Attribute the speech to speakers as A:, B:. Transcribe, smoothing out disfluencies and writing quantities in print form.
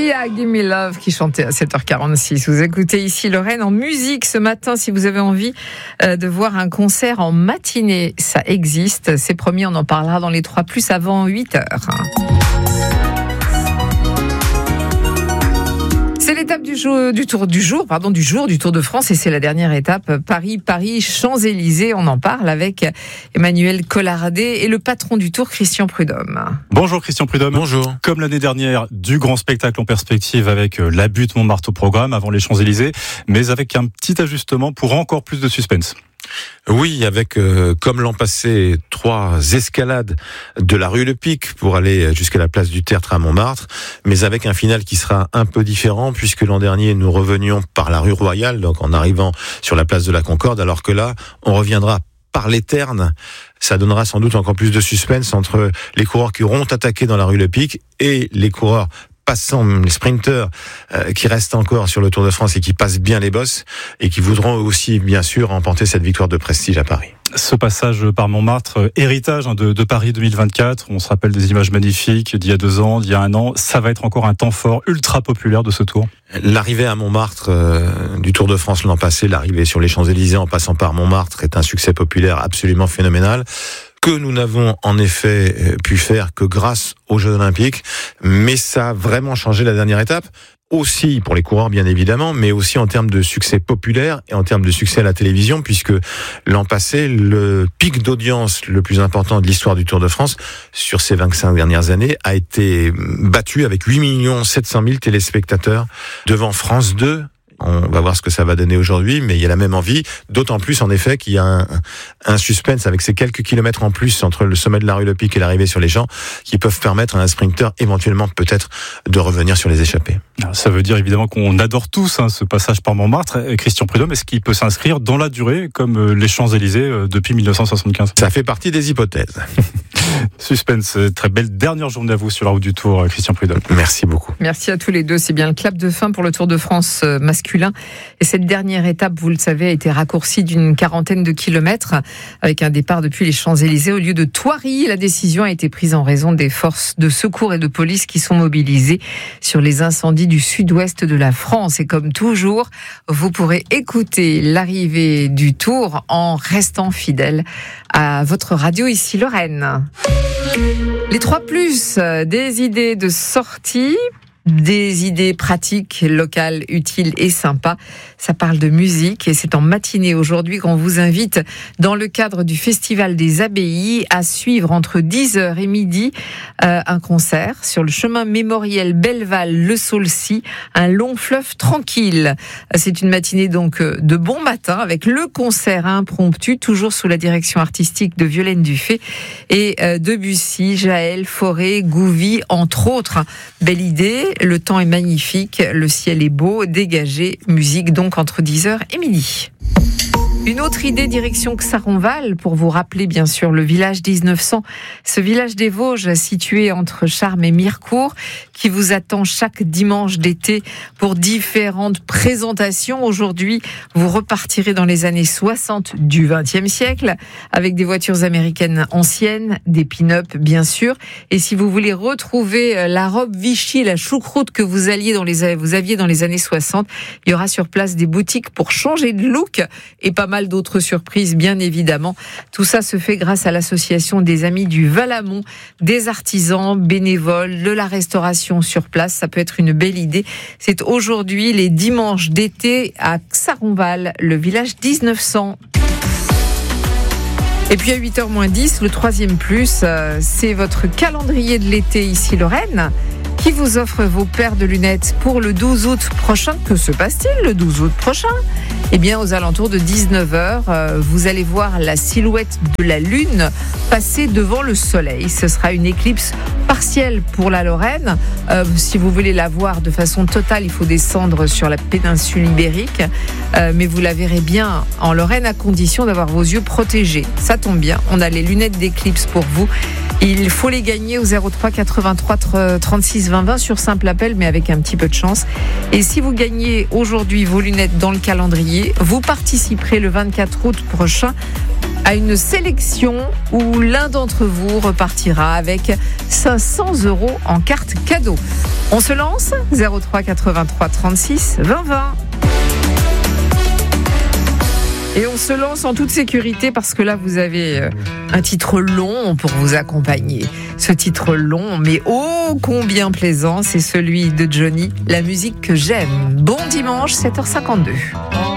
A: Sia, Give Me Love, qui chantait à 7h46. Vous écoutez ici Lorraine en musique ce matin. Si vous avez envie de voir un concert en matinée, ça existe. C'est promis, on en parlera dans les 3+, avant 8h. C'est l'étape du jour du Tour de France, et c'est la dernière étape, Paris, Champs-Élysées. On en parle avec Emmanuel Collardet et le patron du Tour, Christian Prudhomme.
B: Bonjour Christian Prudhomme.
C: Bonjour.
B: Comme l'année dernière, du grand spectacle en perspective avec la butte Montmartre au programme avant les Champs-Élysées, mais avec un petit ajustement pour encore plus de suspense.
C: Oui, avec, comme l'an passé, 3 escalades de la rue Le Pic pour aller jusqu'à la place du Tertre à Montmartre, mais avec un final qui sera un peu différent, puisque l'an dernier, nous revenions par la rue Royale, donc en arrivant sur la place de la Concorde, alors que là, on reviendra par les Ternes. Ça donnera sans doute encore plus de suspense entre les coureurs qui auront attaqué dans la rue Le Pic et les coureurs passant, les sprinteurs qui restent encore sur le Tour de France et qui passent bien les bosses et qui voudront aussi bien sûr remporter cette victoire de prestige à Paris.
B: Ce passage par Montmartre, héritage de Paris 2024, on se rappelle des images magnifiques d'il y a 2 ans, d'il y a 1 an, ça va être encore un temps fort, ultra populaire de ce Tour.
C: L'arrivée à Montmartre du Tour de France l'an passé, l'arrivée sur les Champs-Élysées en passant par Montmartre est un succès populaire absolument phénoménal, que nous n'avons en effet pu faire que grâce aux Jeux Olympiques, mais ça a vraiment changé la dernière étape, aussi pour les coureurs bien évidemment, mais aussi en termes de succès populaire et en termes de succès à la télévision, puisque l'an passé, le pic d'audience le plus important de l'histoire du Tour de France sur ces 25 dernières années a été battu avec 8 700 000 téléspectateurs devant France 2. On va voir ce que ça va donner aujourd'hui, mais il y a la même envie, d'autant plus en effet qu'il y a un suspense avec ces quelques kilomètres en plus entre le sommet de la rue Le Pic et l'arrivée sur les Champs, qui peuvent permettre à un sprinter éventuellement peut-être de revenir sur les échappées.
B: Ça veut dire évidemment qu'on adore tous ce passage par Montmartre. Christian Prudhomme, est-ce qu'il peut s'inscrire dans la durée comme les Champs-Élysées depuis 1975 ?
C: Ça fait partie des hypothèses.
B: Suspense, très belle dernière journée à vous sur la route du Tour, Christian Prudhomme.
C: Merci beaucoup.
A: Merci à tous les deux. C'est bien le clap de fin pour le Tour de France masculin. Et cette dernière étape, vous le savez, a été raccourcie d'une 40aine de kilomètres avec un départ depuis les Champs-Élysées au lieu de Thoiry. La décision a été prise en raison des forces de secours et de police qui sont mobilisées sur les incendies du sud-ouest de la France. Et comme toujours, vous pourrez écouter l'arrivée du Tour en restant fidèle à votre radio ici Lorraine. Les 3+, des idées de sortie, des idées pratiques, locales, utiles et sympas. Ça parle de musique et c'est en matinée aujourd'hui qu'on vous invite dans le cadre du Festival des Abbayes à suivre entre 10h et midi un concert sur le chemin mémoriel Belleval-Le Saulcy, un long fleuve tranquille. C'est une matinée donc de bon matin avec le concert impromptu, toujours sous la direction artistique de Violaine Dufay et Debussy, Jaël, Fauré, Gouvy, entre autres. Belle idée. Le temps est magnifique, le ciel est beau, dégagé, musique donc entre 10h et midi. Une autre idée, direction Xaronval, pour vous rappeler bien sûr le village 1900, ce village des Vosges situé entre Charmes et Mirecourt, qui vous attend chaque dimanche d'été pour différentes présentations. Aujourd'hui, vous repartirez dans les années 60 du XXe siècle, avec des voitures américaines anciennes, des pin-up bien sûr, et si vous voulez retrouver la robe Vichy, la choucroute que vous aviez dans les années 60, il y aura sur place des boutiques pour changer de look, et pas mal d'autres surprises, bien évidemment. Tout ça se fait grâce à l'association des Amis du Valamont, des artisans, bénévoles, de la restauration sur place. Ça peut être une belle idée. C'est aujourd'hui les dimanches d'été à Xaronval, le village 1900. Et puis à 8h-10, le 3+, c'est votre calendrier de l'été ici Lorraine, qui vous offre vos paires de lunettes pour le 12 août prochain. Que se passe-t-il le 12 août prochain ? Eh bien, aux alentours de 19h, vous allez voir la silhouette de la Lune passer devant le Soleil. Ce sera une éclipse partielle pour la Lorraine. Si vous voulez la voir de façon totale, il faut descendre sur la péninsule ibérique. Mais vous la verrez bien en Lorraine à condition d'avoir vos yeux protégés. Ça tombe bien, on a les lunettes d'éclipse pour vous. Il faut les gagner au 03 83 36 20 20 sur simple appel, mais avec un petit peu de chance. Et si vous gagnez aujourd'hui vos lunettes dans le calendrier, vous participerez le 24 août prochain à une sélection où l'un d'entre vous repartira avec 500 € en carte cadeau. On se lance 03 83 36 20 20. Et on se lance en toute sécurité parce que là, vous avez un titre long pour vous accompagner. Ce titre long, mais ô combien plaisant, c'est celui de Johnny, la musique que j'aime. Bon dimanche, 7h52.